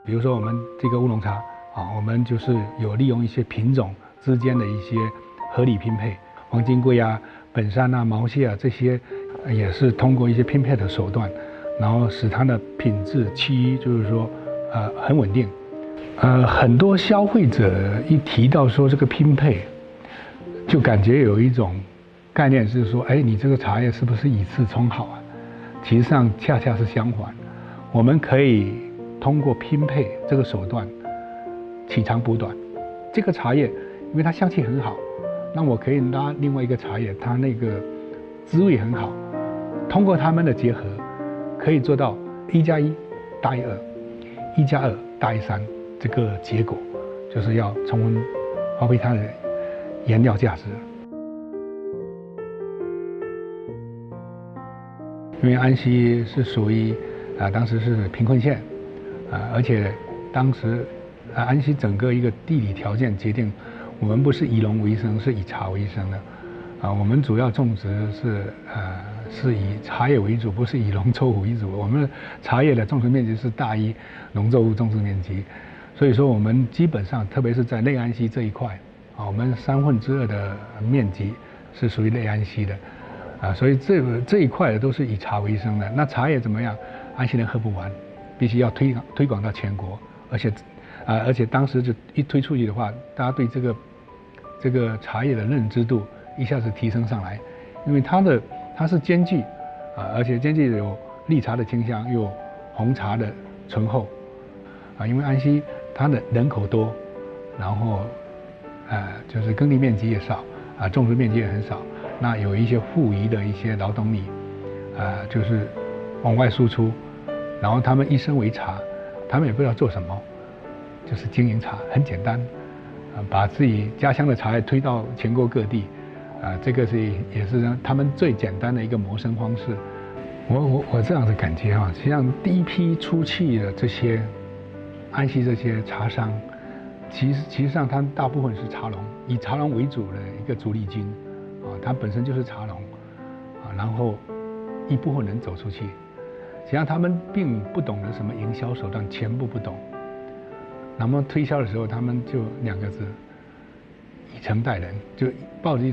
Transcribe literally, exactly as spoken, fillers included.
比如说我们这个乌龙茶啊，我们就是有利用一些品种之间的一些合理拼配，黄金龟啊、本山啊、毛蟹啊这些，也是通过一些拼配的手段，然后使它的品质期就是说呃很稳定。呃，很多消费者一提到说这个拼配，就感觉有一种概念是说，哎，你这个茶叶是不是以次充好啊？其实上恰恰是相反，我们可以通过拼配这个手段取长补短。这个茶叶因为它香气很好，那我可以拉另外一个茶叶，它那个滋味很好，通过它们的结合，可以做到一加一大于二，一加二大于三。这个结果就是要充分发挥它的原料价值。因为安溪是属于啊、呃、当时是贫困县啊、呃，而且当时啊、呃、安溪整个一个地理条件决定，我们不是以农为生，是以茶为生的啊、呃。我们主要种植是呃是以茶叶为主，不是以农作物为主。我们茶叶的种植面积是大于农作物种植面积。所以说，我们基本上，特别是在内安溪这一块，啊，我们三分之二的面积是属于内安溪的，啊，所以这个这一块都是以茶为生的。那茶叶怎么样？安溪人喝不完，必须要推推广到全国，而且，啊，而且当时就一推出去的话，大家对这个这个茶叶的认知度一下子提升上来，因为它的它是兼具啊，而且兼具有绿茶的清香，又有红茶的醇厚，啊，因为安溪它的人口多，然后，呃，就是耕地面积也少，啊，种植面积也很少，那有一些富余的一些劳动力，啊，就是往外输出，然后他们一生为茶，他们也不知道做什么，就是经营茶，很简单，啊，把自己家乡的茶叶推到全国各地，啊，这个是也是他们最简单的一个谋生方式。我我我这样子感觉哈，实际上第一批出去的这些。安溪这些茶商，其实其实上他大部分是茶农，以茶农为主的一个主力军，啊，他本身就是茶农，啊，然后一部分人走出去，实际上他们并不懂得什么营销手段，全部不懂。那么推销的时候，他们就两个字：以诚待人，就抱着